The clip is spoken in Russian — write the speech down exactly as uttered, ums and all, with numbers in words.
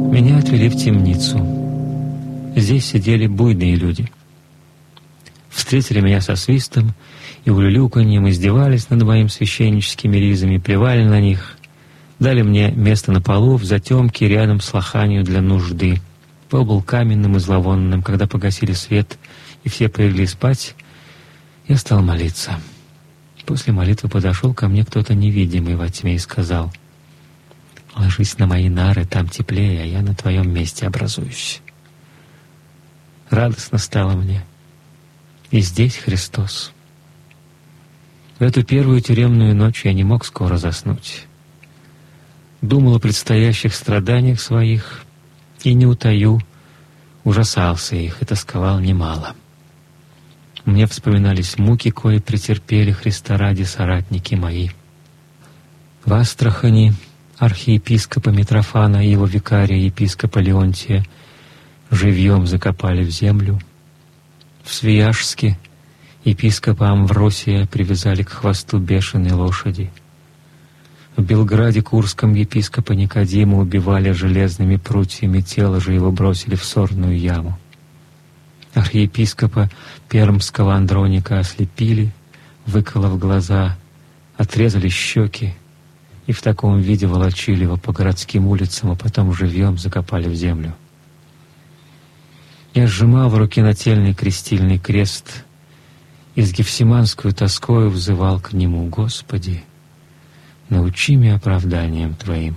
Меня отвели в темницу. Здесь сидели буйные люди. Встретили меня со свистом и улюлюканьем, издевались над моими священническими ризами, плевали на них, дали мне место на полу в затемке рядом с лоханью для нужды. Пол был каменным и зловонным. Когда погасили свет и все прилегли спать, я стал молиться. После молитвы подошел ко мне кто-то невидимый во тьме и сказал: «Ложись на мои нары, там теплее, а я на твоем месте образуюсь». Радостно стало мне. И здесь Христос. В эту первую тюремную ночь я не мог скоро заснуть. Думал о предстоящих страданиях своих и, не утаю, ужасался их и тосковал немало. Мне вспоминались муки, кои претерпели Христа ради соратники мои. В Астрахани архиепископа Митрофана и его викария епископа Леонтия живьем закопали в землю. В Свияжске епископа Амвросия привязали к хвосту бешеной лошади. В Белграде Курском епископа Никодима убивали железными прутьями, тело же его бросили в сорную яму. Архиепископа Пермского Андроника ослепили, выколов глаза, отрезали щеки и в таком виде волочили его по городским улицам, а потом живьем закопали в землю. Я сжимал в руке нательный крестильный крест и с гефсиманскую тоскою взывал к Нему: «Господи, научи меня оправданием Твоим».